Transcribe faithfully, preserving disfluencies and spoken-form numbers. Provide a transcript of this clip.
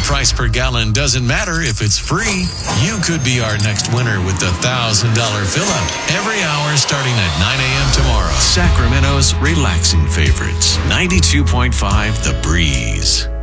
price per gallon doesn't matter if it's free. You could be our next winner with the one thousand dollars fill-up every hour starting at nine a.m. tomorrow. Sacramento's relaxing favorites, ninety-two point five The Breeze.